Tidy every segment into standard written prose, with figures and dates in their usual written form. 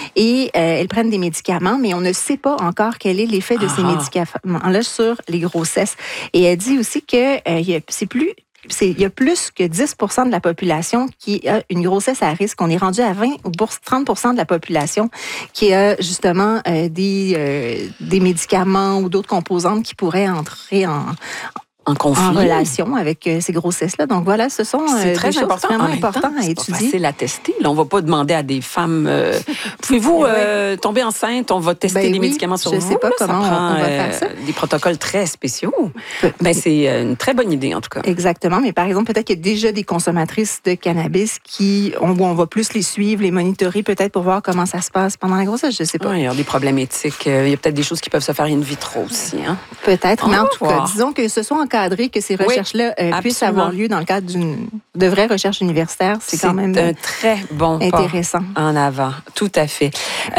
et elles prennent des médicaments, mais on ne sait pas encore quel est l'effet de ces médicaments-là sur les grossesses. Et elle dit aussi que il y a plus que 10 % de la population qui a une grossesse à risque. On est rendu à 20 ou 30 % de la population qui a justement des médicaments ou d'autres composantes qui pourraient entrer en relation avec ces grossesses-là. Donc voilà, ce sont c'est très des choses important. vraiment importantes à étudier. C'est pas facile à tester. Là, on va pas demander à des femmes, pouvez-vous tomber enceinte? On va tester des médicaments sur vous. Je sais pas comment ça prend, on va faire ça. Des protocoles très spéciaux. C'est une très bonne idée, en tout cas. Exactement. Mais par exemple, peut-être qu'il y a déjà des consommatrices de cannabis on va plus les suivre, les monitorer peut-être pour voir comment ça se passe pendant la grossesse. Je sais pas. Oui, il y a des problèmes éthiques. Il y a peut-être des choses qui peuvent se faire in vitro aussi. Hein? Peut-être. Mais en tout cas, disons que ce soit que ces recherches-là puissent avoir lieu dans le cadre de vraies recherches universitaires. C'est quand même un très bon intéressant. Pas en avant, tout à fait.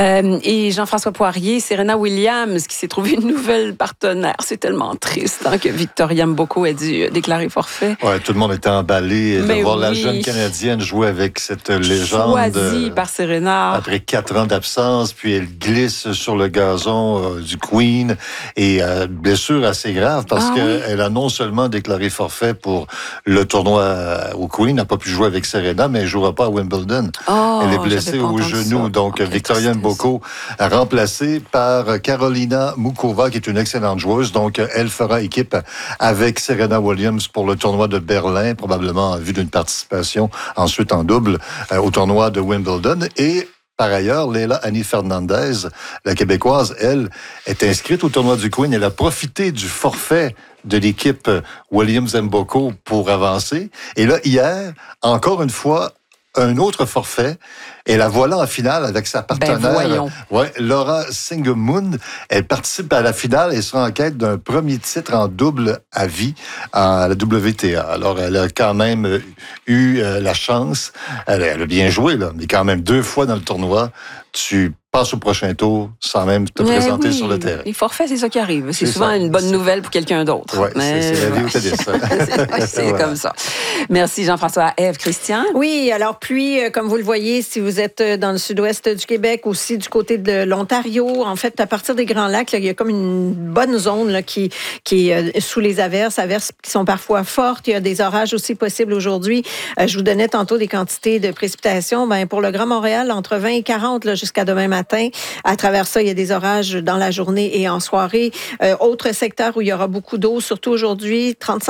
Et Jean-François Poirier, Serena Williams qui s'est trouvé une nouvelle partenaire. C'est tellement triste que Victoria Mboko ait dû déclarer forfait. Ouais, tout le monde était emballé de voir la jeune Canadienne jouer avec cette légende. Choisie par Serena. Après 4 ans d'absence, puis elle glisse sur le gazon du Queen et blessure assez grave parce qu'elle a non seulement déclaré forfait pour le tournoi au Queen, n'a pas pu jouer avec Serena, mais elle ne jouera pas à Wimbledon. Elle est blessée au genou. Donc, Victoria Mboko remplacée par Karolina Mukova, qui est une excellente joueuse. Donc, elle fera équipe avec Serena Williams pour le tournoi de Berlin, probablement en vue d'une participation ensuite en double au tournoi de Wimbledon. Et par ailleurs, Leila Annie Fernandez, la Québécoise, elle, est inscrite au tournoi du Queen. Elle a profité du forfait de l'équipe Williams-Mboko pour avancer. Et là, hier, encore une fois, un autre forfait. Et la voilà en finale avec sa partenaire, Laura Singemund. Elle participe à la finale et sera en quête d'un premier titre en double à vie à la WTA. Alors, elle a quand même eu la chance. Elle a bien joué, là, mais quand même 2 fois dans le tournoi, tu passes au prochain tour sans même te présenter sur le terrain. Les forfaits, c'est ça qui arrive. C'est souvent une bonne nouvelle pour quelqu'un d'autre. Oui, c'est la vie au tennis. C'est comme ça. Merci Jean-François. Ève, Christian? Oui, alors pluie, comme vous le voyez, si vous êtes dans le sud-ouest du Québec, aussi du côté de l'Ontario, en fait, à partir des Grands Lacs, là, il y a comme une bonne zone là, qui est sous les averses qui sont parfois fortes. Il y a des orages aussi possibles aujourd'hui. Je vous donnais tantôt des quantités de précipitations. Pour le Grand Montréal, entre 20 et 40 là, jusqu'à demain matin. À travers ça, il y a des orages dans la journée et en soirée. Autre secteur où il y aura beaucoup d'eau, surtout aujourd'hui, 30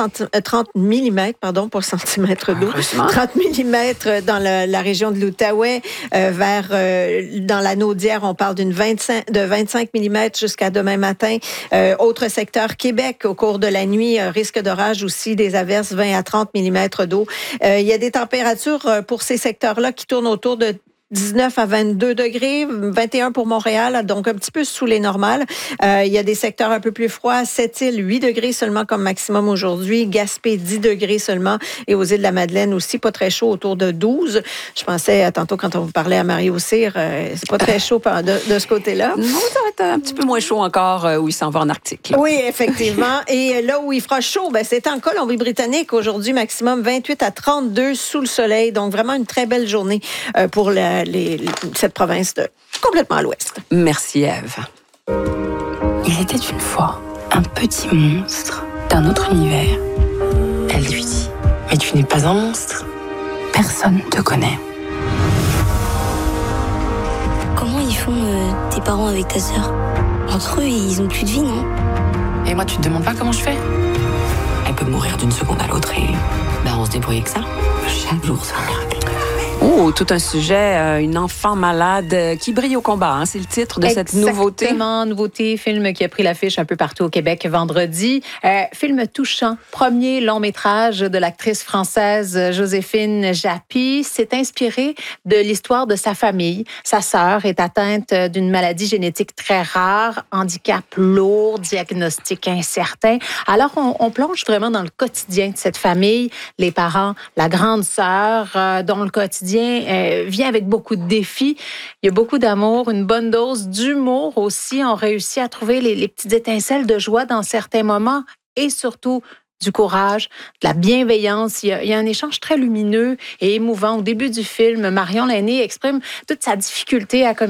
mm, pas centimètres d'eau. 30 mm dans la région de l'Outaouais. Dans la Naudière, on parle de 25 mm jusqu'à demain matin. Autre secteur, Québec, au cours de la nuit, risque d'orage aussi, des averses, 20 à 30 mm d'eau. Il y a des températures pour ces secteurs-là qui tournent autour de 19 à 22 degrés, 21 pour Montréal, donc un petit peu sous les normales. Il y a des secteurs un peu plus froids. Sept-Îles, 8 degrés seulement comme maximum aujourd'hui. Gaspé, 10 degrés seulement. Et aux îles de la Madeleine aussi, pas très chaud, autour de 12. Je pensais, tantôt, quand on vous parlait à Marie-Auxire, c'est pas très chaud de ce côté-là. Non, ça va être un petit peu moins chaud encore où il s'en va en Arctique. Là. Oui, effectivement. Et là où il fera chaud, c'est en Colombie-Britannique. Aujourd'hui, maximum 28 à 32 sous le soleil. Donc, vraiment une très belle journée pour cette province complètement à l'ouest. Merci, Ève. Il était une fois un petit monstre d'un autre univers. Elle lui dit « Mais tu n'es pas un monstre. Personne ne te connaît. » Comment ils font tes parents avec ta sœur? Entre eux, ils ont plus de vie, non? Et moi, tu te demandes pas comment je fais? Elle peut mourir d'une seconde à l'autre et on se débrouille avec ça. Chaque jour, c'est un miracle. Oh, tout un sujet, une enfant malade qui brille au combat. Hein, c'est le titre de cette nouveauté. Exactement, nouveauté, film qui a pris l'affiche un peu partout au Québec vendredi. Film touchant, premier long métrage de l'actrice française Joséphine Japy. C'est inspiré de l'histoire de sa famille. Sa sœur est atteinte d'une maladie génétique très rare, handicap lourd, diagnostic incertain. Alors, on plonge vraiment dans le quotidien de cette famille. Les parents, la grande sœur, dont le quotidien vient avec beaucoup de défis. Il y a beaucoup d'amour, une bonne dose d'humour aussi. On réussit à trouver les petites étincelles de joie dans certains moments et surtout du courage, de la bienveillance. Il y a un échange très lumineux et émouvant. Au début du film, Marion l'aînée exprime toute sa difficulté à